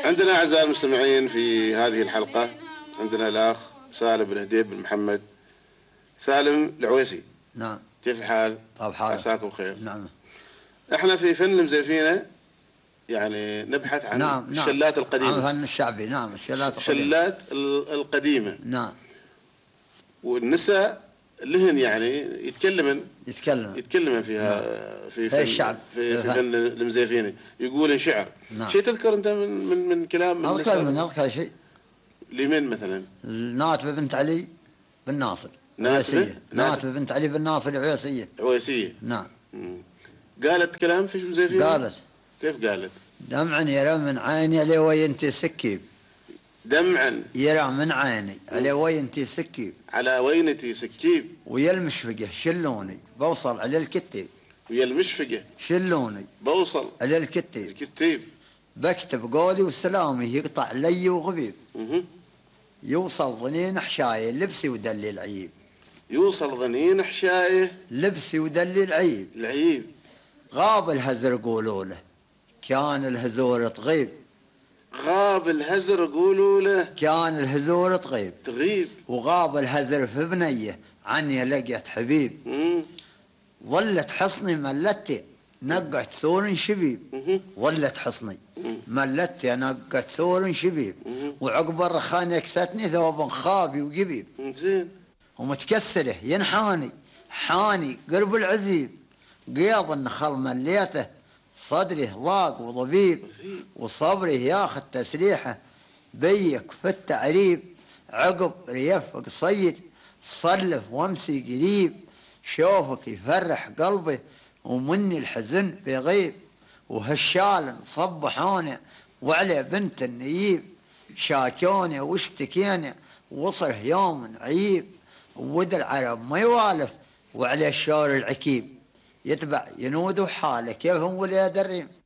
عندنا أعزائي المستمعين في هذه الحلقة عندنا الأخ سالم بن هديب بن محمد سالم العويسي. نعم. كيف الحال؟ طيب حالك. عساكم خير. نعم. احنا في فن المزيفينة يعني نبحث عن نعم. الشلات القديمة. عن الفن الشعبي. نعم. الشلات القديمة. نعم. والنساء لهن يعني يتكلمن فيها. نعم. في فن الشعب في فن المزيفينة يقول شعر. نعم. شيء تذكر انت من كلام النساء؟ أذكر شيء. لمن مثلا؟ ناتبة بنت علي بن ناصر عويسية. ناتبة بنت علي بن ناصر عويسية. نعم. قالت كلام في المزيفينة؟ قالت. كيف قالت؟ دمعا يرى من عيني علي وينتي سكيب. دمعا يرى من عيني علي وينتي سكيب. على وينتي سكيب. ويا المشفقة شلوني بوصل على الكتيب. ويا المشفقة شلوني بوصل على الكتيب. بكتب قولي وسلامي يقطع لي وغبيب. يوصل ظنين حشاية لبسي ودلي العيب. يوصل ظنين حشاية لبسي ودلي العيب. غاب الهزر قولوا له كان الهزور تغيب. غاب الهزر قولوا له كان الهزور تغيب. وغاب الهزر في بنيه عني لقيت حبيب. ظلت حصني ملتي نقت ثور شبيب. ظلت حصني ملتي نقت ثور شبيب. وعقب الرخان يكستني ثوب خابي وقبيب. زين. ومتكسره ينحاني حاني قرب العزيب. قيض النخل مليته صدره ضاق وضبيب. وصبره ياخذ تسريحه بيك في التعريب. عقب ريف قصير صلف وامسي قريب. شوفك يفرح قلبي ومني الحزن بيغيب. وهالشال صبحونه وعلى بنت النييب. شاكونه واشتكينا وصل يوم عيب. ود العرب ما يوالف وعلى الشور العكيب. يتبع ينود حاله كيفهم ولا دريم.